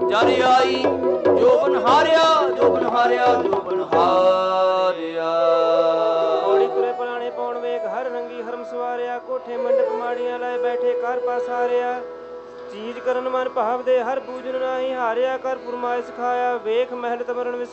ਚਰ ਆਈ ਜੋਬਨ ਹਾਰਿਆ, ਜੋਬਨ ਹਾਰਿਆ, ਜੋਬਨ ਹਾਰਿਆ। ਪੌੜੀ ਤੁਰੇ ਪੁਰਾਣੇ ਪੌਣ ਵੇਖ ਹਰ ਰੰਗੀ ਹਰਮ ਸਵਾਰਿਆ। ਕੋਠੇ ਮੰਡਪ ਮਾੜੀਆਂ ਲਾਏ ਬੈਠੇ ਘਰ ਪਾਸਾਰਿਆ। ਚੀਜ਼ ਕਰਨ ਮਨ ਭਾਵ ਦੇ ਹਰ ਪੂਜਨ ਨਾਹੀ ਹਾਰਿਆ। ਕਰ ਫੁਰਮਾਇਸ਼ ਖਾਇਆ ਵੇਖ ਮਹਿਲ ਤਮਰਨ